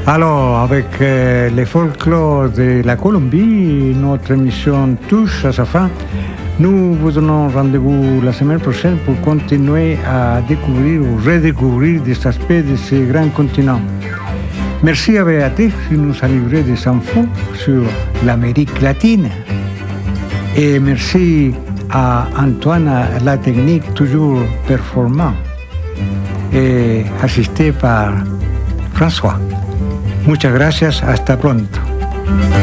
Alors, avec les folklore de la Colombie, notre émission touche à sa fin. Nous vous donnons rendez-vous la semaine prochaine pour continuer à découvrir ou redécouvrir des aspects de ce grand continent. Merci à Béatrice qui nous a livré des infos sur l'Amérique latine. Et merci à Antoine à la technique toujours performant et assisté par François. Muchas gracias, hasta pronto.